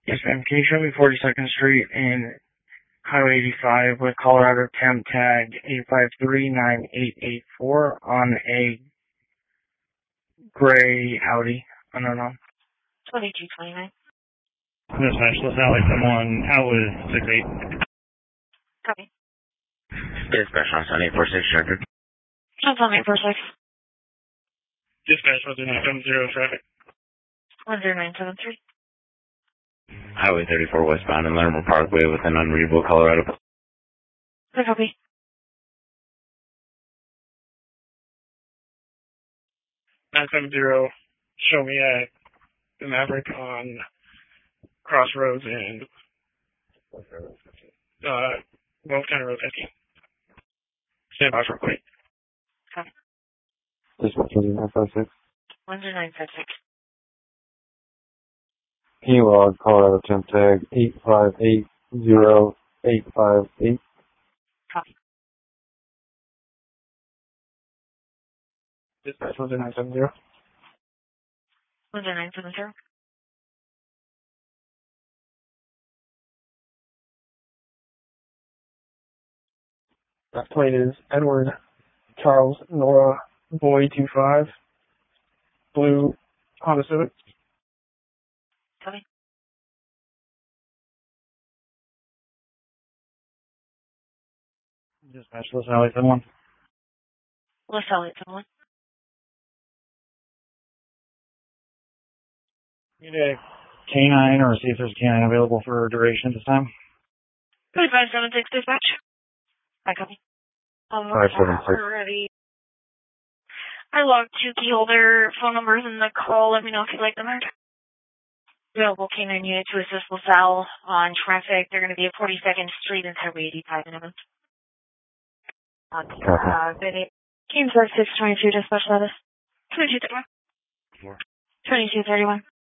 Yes, ma'am. Can you show me 42nd Street and Highway 85 with Colorado temp tag 8539884 on a gray Audi? I don't know. 2229. Dispatch, let's alley someone out with 6-8. Copy. Dispatch on 846 Charger. Sounds on 846. Dispatch 10970 traffic. 10973. Highway 34 westbound in Larimer Parkway with an unreadable Colorado. Copy. 970, show me at the Maverick on Crossroads and Wolf County Road 50. Stand by for a quick. Copy. Dispatch 10956. 10956. Can you log Colorado temp tag 8580858? Copy. Dispatch 10970. 10970. That plate is Edward Charles Nora Boy 25. Blue Honda Civic. Copy. Dispatch, let's alley someone. Let's tell it someone. Need a canine or see if there's a canine available for duration this time. 3576 dispatch. I copy. 576. Already. I logged 2 key holder phone numbers in the call. Let me know if you'd like them heard. Available canine unit to assist LaSalle on traffic. They're going to be at 42nd Street and Highway 85 in Evans. Team 622 dispatch status. 2231. 2231.